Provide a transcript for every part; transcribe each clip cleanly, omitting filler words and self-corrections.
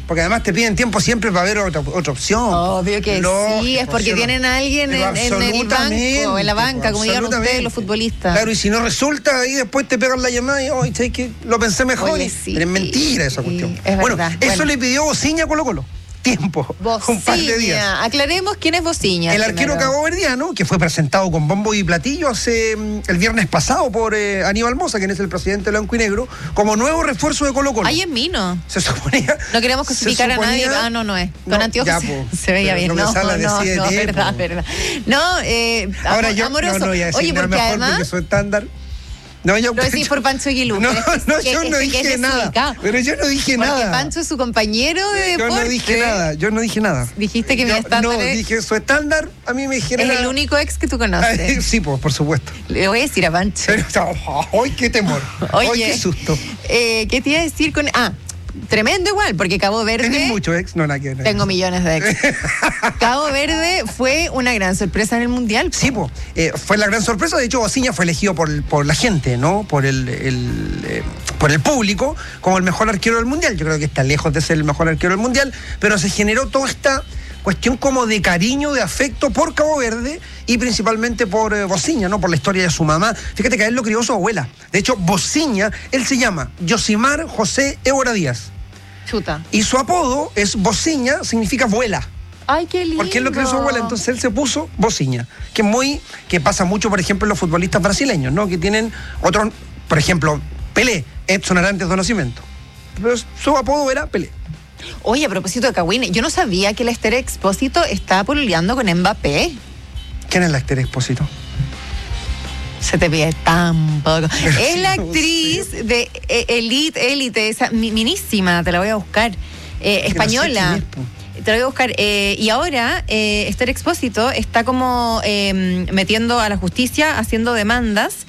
Porque además te piden tiempo siempre para ver otra opción. Obvio que sí, es porque tienen a alguien en el banco, en la banca, como digan ustedes, los futbolistas. Claro, y si no resulta, ahí después te pegan la llamada y ¿sabes qué? Lo pensé mejor. Oye, sí, pero es mentira esa cuestión. Es bueno, verdad. Eso le pidió Bociña a Colo-Colo. Tiempo. Bociña. Un par de días. Aclaremos quién es Bociña. El arquero caboverdiano, que fue presentado con bombo y platillo el viernes pasado por Aníbal Mosa, quien es el presidente de Blanco y Negro, como nuevo refuerzo de Colo-Colo. Ay, es Mino. Se suponía. No queremos cosificar a nadie. No es. Con anteojos se veía bien. No, verdad. No, ahora yo amoroso. no voy a decir oye, nada porque mejor además. porque su estándar. No, yo. Lo decís por Pancho Aguilú. No, yo no dije nada. Pero yo no dije nada. Porque Pancho es su compañero de deporte. Yo no dije nada. Dijiste que mi estándar no, dije su estándar a mí me genera. Es el único ex que tú conoces. Sí, por supuesto. Le voy a decir a Pancho. Pero, ¡ay, qué temor! Oye, ¡ay, qué susto! ¿Qué te iba a decir con...? Tremendo igual, porque Cabo Verde... ¿Tienes mucho ex? No, nada que ver. Tengo millones de ex. Cabo Verde fue una gran sorpresa en el Mundial. Sí, fue la gran sorpresa. De hecho, Bociña fue elegido por la gente, ¿no? Por el público como el mejor arquero del Mundial. Yo creo que está lejos de ser el mejor arquero del Mundial, pero se generó toda esta cuestión como de cariño, de afecto por Cabo Verde y principalmente por Bociña, ¿no? Por la historia de su mamá. Fíjate que a él lo crió su abuela. De hecho, Bociña, él se llama Yosimar José Évora Díaz. Chuta. Y su apodo es Bociña, significa abuela. Ay, qué lindo. Porque él lo crió su abuela, entonces él se puso Bociña. Que pasa mucho, por ejemplo, en los futbolistas brasileños, ¿no? Que tienen otros, por ejemplo, Pelé, Edson Arantes do Nascimento. Pero su apodo era Pelé. Oye, a propósito de Kawine, yo no sabía que la Esther Expósito está pololeando con Mbappé. ¿Quién es la Esther Expósito? Se te pide tan poco. Es la actriz de Elite, esa minísima, te la voy a buscar. Española. Te la voy a buscar. Y ahora, Esther Expósito está como metiendo a la justicia, haciendo demandas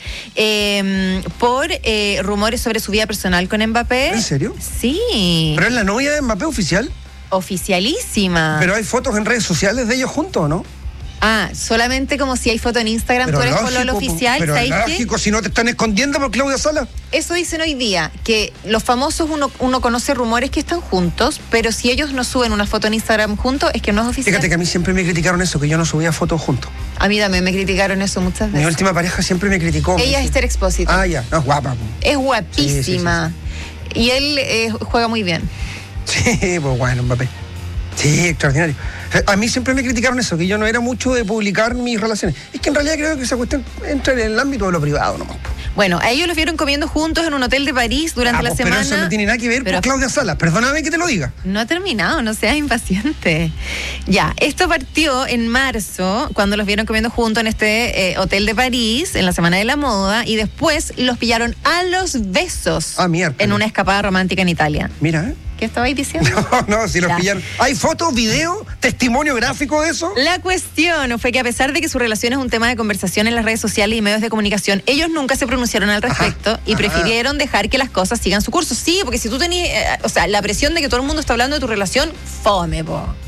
por rumores sobre su vida personal con Mbappé. ¿En serio? Sí. ¿Pero es la novia de Mbappé oficial? Oficialísima. ¿Pero hay fotos en redes sociales de ellos juntos o no? Solamente como si hay foto en Instagram, pero tú eres pololo oficial. Pero lógico, si no te están escondiendo por Claudia Sala. Eso dicen hoy día, que los famosos uno conoce rumores que están juntos, pero si ellos no suben una foto en Instagram juntos, es que no es oficial. Fíjate que a mí siempre me criticaron eso, que yo no subía fotos juntos. A mí también me criticaron eso muchas veces. Mi última pareja siempre me criticó. Ella es Esther Expósito. Ya, no, es guapa. Es guapísima. Sí. Y él juega muy bien. Sí, pues bueno, Mbappé. Sí, extraordinario. A mí siempre me criticaron eso, que yo no era mucho de publicar mis relaciones. Es que en realidad creo que esa cuestión entra en el ámbito de lo privado nomás. Bueno, a ellos los vieron comiendo juntos en un hotel de París durante la semana. Pero eso no tiene nada que ver con Claudia Salas. Perdóname que te lo diga. No ha terminado, no seas impaciente. Ya, esto partió en marzo, cuando los vieron comiendo juntos en este hotel de París, en la Semana de la Moda, y después los pillaron a los besos en una escapada romántica en Italia. Mira, ¿Qué estabais diciendo? No, si los pillaron. ¿Hay fotos, video, testimonio gráfico de eso? La cuestión fue que a pesar de que su relación es un tema de conversación en las redes sociales y medios de comunicación, ellos nunca se pronunciaron al respecto y prefirieron dejar que las cosas sigan su curso. Sí, porque si tú tenías, la presión de que todo el mundo está hablando de tu relación, fome,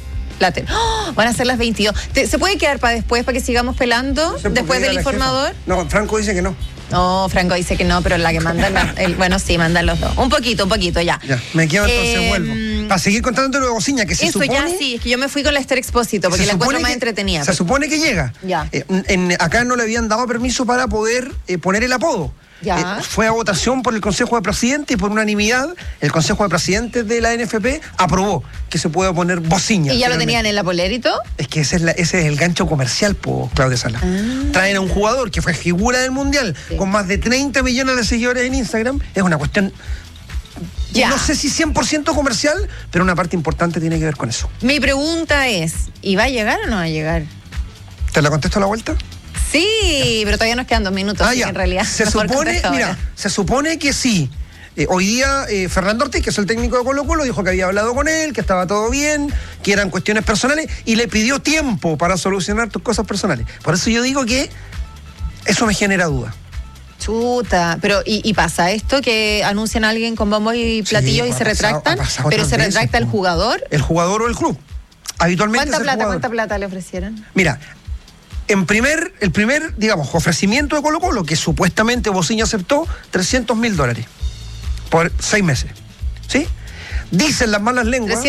van a ser las 22. ¿Se puede quedar para después, para que sigamos pelando después del informador? No, Franco dice que no. No, Franco dice que no, pero la que manda, bueno, sí, mandan los dos. Un poquito, ya. Ya, me quedo entonces, vuelvo. Para seguir contándote lo de Bociña, que se supone... Eso ya sí, es que yo me fui con la Esther Expósito, porque la encuentro más entretenida. Se supone que llega. Ya. Acá no le habían dado permiso para poder poner el apodo. Fue a votación por el Consejo de Presidentes y por unanimidad el Consejo de Presidentes de la NFP aprobó que se pueda poner Bociña. ¿Y ya lo tenían en la polerito? Es que ese es el gancho comercial, Claudia Sala. Traen a un jugador que fue figura del Mundial, con más de 30 millones de seguidores en Instagram. Es una cuestión, no sé si 100% comercial, pero una parte importante tiene que ver con eso. Mi pregunta es, ¿y va a llegar o no va a llegar? ¿Te la contesto a la vuelta? Sí, pero todavía nos quedan 2 minutos, así que en realidad se supone que sí. Hoy día Fernando Ortiz, que es el técnico de Colo-Colo, dijo que había hablado con él, que estaba todo bien, que eran cuestiones personales y le pidió tiempo para solucionar tus cosas personales. Por eso yo digo que eso me genera duda. Chuta, pero ¿y pasa esto que anuncian a alguien con bombos y platillos y se retractan? ¿Pero se retracta el jugador? ¿El jugador o el club? Habitualmente ¿Cuánta plata le ofrecieron? Mira, el primer, digamos, ofrecimiento de Colo-Colo, que supuestamente Bociña aceptó, $300.000 por 6 meses. ¿Sí? Dicen las malas lenguas